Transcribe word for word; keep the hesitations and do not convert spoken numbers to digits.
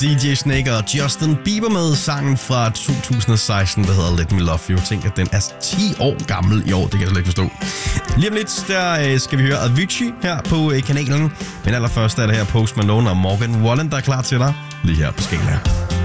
D J Snake og Justin Bieber med sangen fra to tusind og seksten, der hedder Let Me Love You. Tænk, at den er ti år gammel i år, det kan jeg slet ikke forstå. Lige om lidt, der skal vi høre Avicii her på kanalen. Men allerførst er det her Post Malone og Morgan Wallen, der er klar til dig lige her på Skala.